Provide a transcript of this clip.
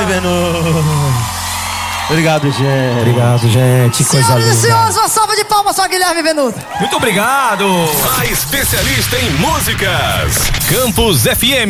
Venuto. Obrigado, gente. Obrigado, gente. Coisa linda. Senhoras e senhores, uma salva de palmas só, Guilherme Venuto. Muito obrigado. A especialista em músicas. Campus FM.